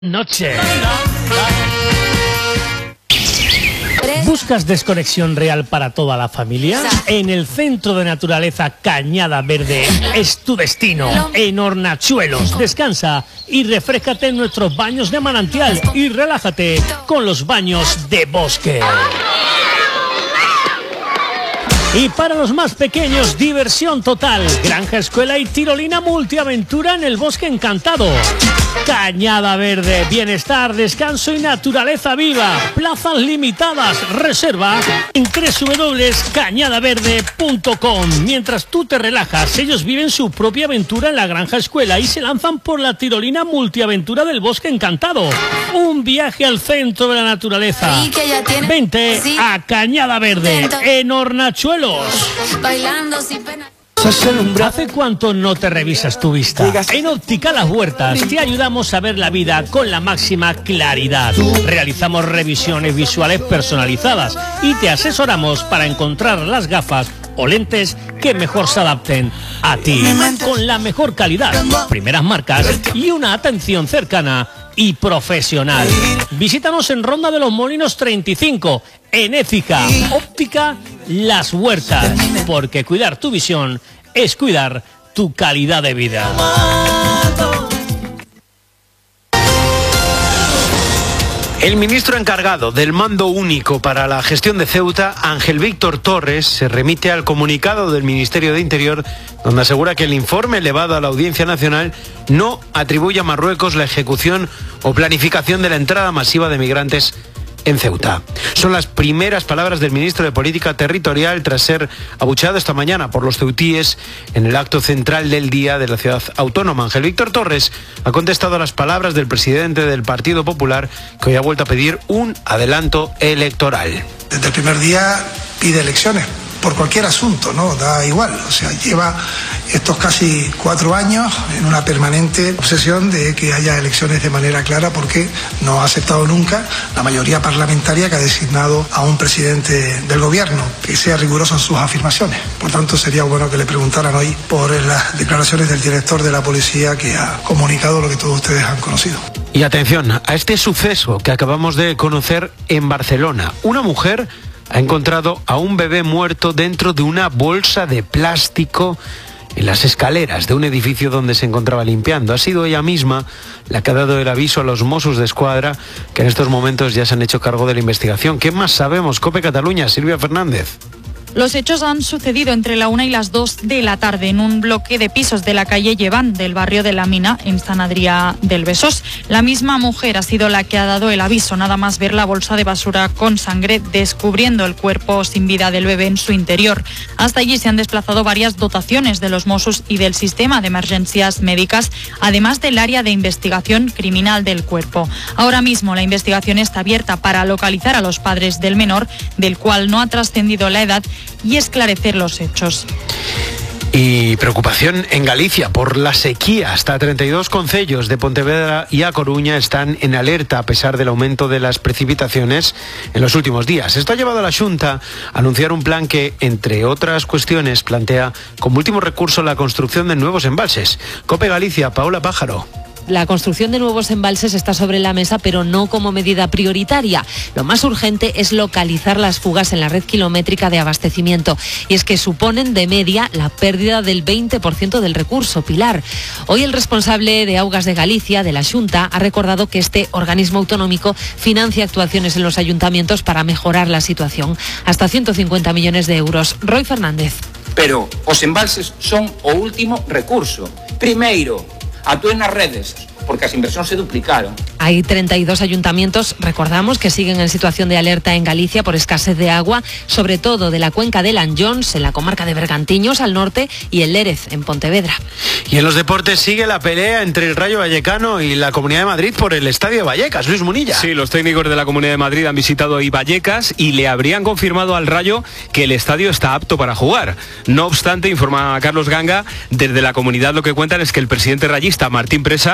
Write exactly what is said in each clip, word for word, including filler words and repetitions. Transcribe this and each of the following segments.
Noche. ¿Buscas desconexión real para toda la familia? En el Centro de Naturaleza Cañada Verde es tu destino. En Hornachuelos, descansa y refréscate en nuestros baños de manantial y relájate con los baños de bosque. Y para los más pequeños, diversión total. Granja, escuela y tirolina multiaventura en el Bosque Encantado. Cañada Verde, bienestar, descanso y naturaleza viva. Plazas limitadas, reserva en doble u doble u doble u punto cañada verde punto com. Mientras tú te relajas, ellos viven su propia aventura en la Granja Escuela y se lanzan por la tirolina multiaventura del Bosque Encantado. Un viaje al centro de la naturaleza. Vente a Cañada Verde, en Hornachuelos. Bailando sin pena. ¿Hace cuánto no te revisas tu vista? En Óptica Las Huertas te ayudamos a ver la vida con la máxima claridad. Realizamos revisiones visuales personalizadas y te asesoramos para encontrar las gafas o lentes que mejor se adapten a ti, con la mejor calidad, primeras marcas y una atención cercana y profesional. Visítanos en Ronda de los Molinos treinta y cinco, en Écija. Óptica Las Huertas, porque cuidar tu visión es cuidar tu calidad de vida. El ministro encargado del Mando Único para la Gestión de Ceuta, Ángel Víctor Torres, se remite al comunicado del Ministerio de Interior, donde asegura que el informe elevado a la Audiencia Nacional no atribuye a Marruecos la ejecución o planificación de la entrada masiva de migrantes en Ceuta. Son las primeras palabras del ministro de Política Territorial tras ser abucheado esta mañana por los ceutíes en el acto central del día de la ciudad autónoma. Ángel Víctor Torres ha contestado a las palabras del presidente del Partido Popular, que hoy ha vuelto a pedir un adelanto electoral. Desde el primer día pide elecciones por cualquier asunto, ¿no? Da igual, o sea, lleva estos casi cuatro años en una permanente obsesión de que haya elecciones de manera clara, porque no ha aceptado nunca la mayoría parlamentaria que ha designado a un presidente del gobierno que sea riguroso en sus afirmaciones. Por tanto, sería bueno que le preguntaran hoy por las declaraciones del director de la policía, que ha comunicado lo que todos ustedes han conocido. Y atención a este suceso que acabamos de conocer en Barcelona. Una mujer ha encontrado a un bebé muerto dentro de una bolsa de plástico en las escaleras de un edificio donde se encontraba limpiando. Ha sido ella misma la que ha dado el aviso a los Mossos d'Esquadra, que en estos momentos ya se han hecho cargo de la investigación. ¿Qué más sabemos? COPE Cataluña, Silvia Fernández. Los hechos han sucedido entre la una y las dos de la tarde en un bloque de pisos de la calle Llevant del barrio de La Mina, en San Adrià del Besós. La misma mujer ha sido la que ha dado el aviso, nada más ver la bolsa de basura con sangre, descubriendo el cuerpo sin vida del bebé en su interior. Hasta allí se han desplazado varias dotaciones de los Mossos y del sistema de emergencias médicas, además del área de investigación criminal del cuerpo. Ahora mismo la investigación está abierta para localizar a los padres del menor, del cual no ha trascendido la edad, y esclarecer los hechos. Y preocupación en Galicia por la sequía. Hasta treinta y dos concellos de Pontevedra y A Coruña están en alerta a pesar del aumento de las precipitaciones en los últimos días. Esto ha llevado a la Xunta a anunciar un plan que, entre otras cuestiones, plantea como último recurso la construcción de nuevos embalses. COPE Galicia, Paola Pájaro. La construcción de nuevos embalses está sobre la mesa, pero no como medida prioritaria. Lo más urgente es localizar las fugas en la red kilométrica de abastecimiento. Y es que suponen de media la pérdida del veinte por ciento del recurso. Pilar, hoy el responsable de Augas de Galicia, de la Xunta, ha recordado que este organismo autonómico financia actuaciones en los ayuntamientos para mejorar la situación. Hasta ciento cincuenta millones de euros. Roy Fernández. Pero os embalses son o último recurso. Primeiro, actúen nas redes, porque as inversións se duplicaron. Hay treinta y dos ayuntamientos, recordamos, que siguen en situación de alerta en Galicia por escasez de agua, sobre todo de la cuenca de Lanllóns, en la comarca de Bergantiños, al norte, y el Lérez, en Pontevedra. Y en los deportes sigue la pelea entre el Rayo Vallecano y la Comunidad de Madrid por el Estadio de Vallecas. Luis Munilla. Sí, los técnicos de la Comunidad de Madrid han visitado hoy Vallecas y le habrían confirmado al Rayo que el estadio está apto para jugar. No obstante, informa Carlos Ganga, desde la comunidad lo que cuentan es que el presidente rayista, Martín Presa, ha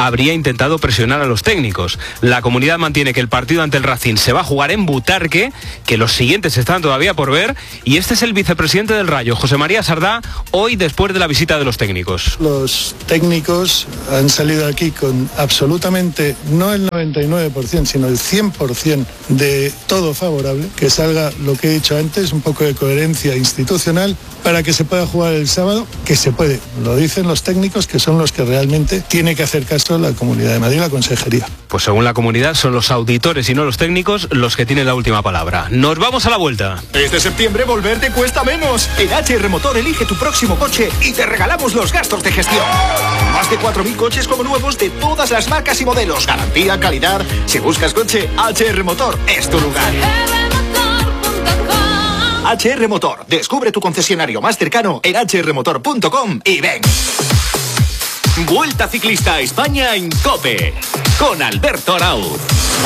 habría intentado presionar a los técnicos. La comunidad mantiene que el partido ante el Racing se va a jugar en Butarque, que los siguientes están todavía por ver, y este es el vicepresidente del Rayo, José María Sardá, hoy después de la visita de los técnicos. Los técnicos han salido aquí con absolutamente, no el noventa y nueve por ciento, sino el cien por ciento de todo favorable, que salga lo que he dicho antes, un poco de coherencia institucional para que se pueda jugar el sábado, que se puede, lo dicen los técnicos, que son los que realmente tiene que hacer caso la Comunidad de Madrid, la Consejería. Pues según la comunidad son los auditores y no los técnicos los que tienen la última palabra. Nos vamos a la vuelta. Este septiembre volver te cuesta menos. En H R Motor elige tu próximo coche y te regalamos los gastos de gestión. Más de cuatro mil coches como nuevos de todas las marcas y modelos. Garantía, calidad. Si buscas coche, H R Motor es tu lugar. H R Motor. Descubre tu concesionario más cercano en h r motor punto com y ven. Vuelta Ciclista a España en COPE con Alberto Arauz.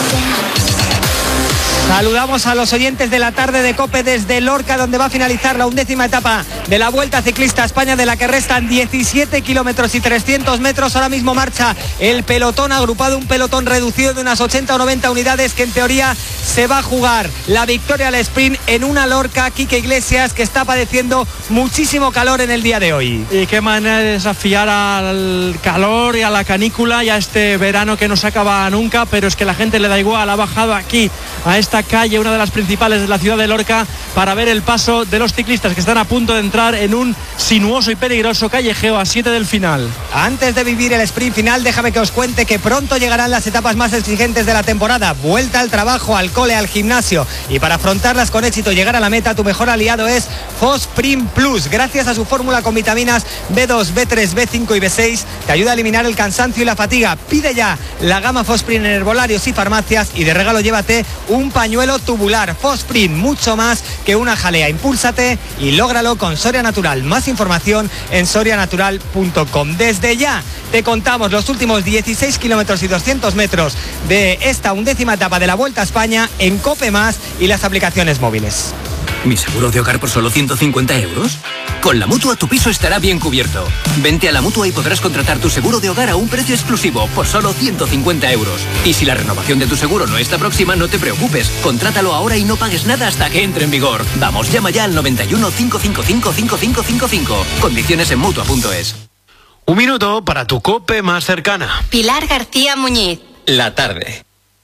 Saludamos a los oyentes de la tarde de COPE desde Lorca, donde va a finalizar la undécima etapa de la Vuelta Ciclista a España, de la que restan diecisiete kilómetros y trescientos metros. Ahora mismo marcha el pelotón agrupado, un pelotón reducido de unas ochenta o noventa unidades, que en teoría se va a jugar la victoria al sprint en una Lorca, Quique Iglesias, que está padeciendo muchísimo calor en el día de hoy. Y qué manera de desafiar al calor y a la canícula y a este verano que no se acaba nunca, pero es que la gente le da igual. Ha bajado aquí a esta calle, una de las principales de la ciudad de Lorca, para ver el paso de los ciclistas que están a punto de entrar en un sinuoso y peligroso callejeo a siete del final. Antes de vivir el sprint final, déjame que os cuente que pronto llegarán las etapas más exigentes de la temporada. Vuelta al trabajo, al cole, al gimnasio, y para afrontarlas con éxito y llegar a la meta, tu mejor aliado es Fosprin Plus. Gracias a su fórmula con vitaminas B dos, B tres, B cinco y B seis, te ayuda a eliminar el cansancio y la fatiga. Pide ya la gama Fosprin en herbolarios y farmacias, y de regalo llévate un pañuelo tubular. Fosprin, mucho más que una jalea. Impúlsate y lógralo con Soria Natural. Más información en soria natural punto com. Desde ya te contamos los últimos dieciséis kilómetros y doscientos metros de esta undécima etapa de la Vuelta a España en COPE Más y las aplicaciones móviles. ¿Mi seguro de hogar por solo ciento cincuenta euros? Con la Mutua tu piso estará bien cubierto. Vente a la Mutua y podrás contratar tu seguro de hogar a un precio exclusivo por solo ciento cincuenta euros. Y si la renovación de tu seguro no está próxima, no te preocupes. Contrátalo ahora y no pagues nada hasta que entre en vigor. Vamos, llama ya al noventa y uno, cinco cinco cinco, cinco cinco cinco cinco. Condiciones en mutua punto es. Un minuto para tu COPE más cercana. Pilar García Muñiz. La tarde.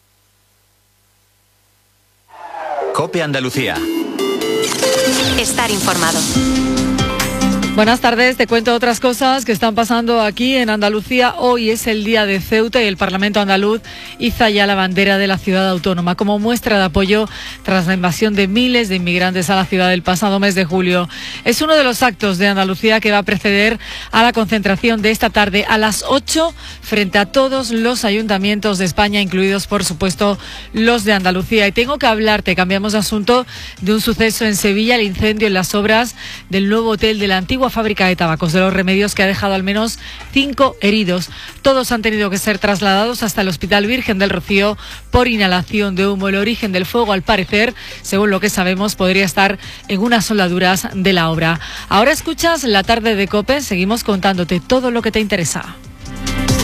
COPE Andalucía. Estar informado. Buenas tardes, te cuento otras cosas que están pasando aquí en Andalucía. Hoy es el día de Ceuta y el Parlamento andaluz iza ya la bandera de la ciudad autónoma como muestra de apoyo tras la invasión de miles de inmigrantes a la ciudad el pasado mes de julio. Es uno de los actos de Andalucía que va a preceder a la concentración de esta tarde a las ocho frente a todos los ayuntamientos de España, incluidos por supuesto los de Andalucía. Y tengo que hablarte, cambiamos de asunto, de un suceso en Sevilla, el incendio en las obras del nuevo hotel de la antigua fábrica de tabacos de Los Remedios, que ha dejado al menos cinco heridos. Todos han tenido que ser trasladados hasta el Hospital Virgen del Rocío por inhalación de humo. El origen del fuego, al parecer, según lo que sabemos, podría estar en unas soldaduras de la obra. Ahora escuchas La Tarde de COPE, seguimos contándote todo lo que te interesa.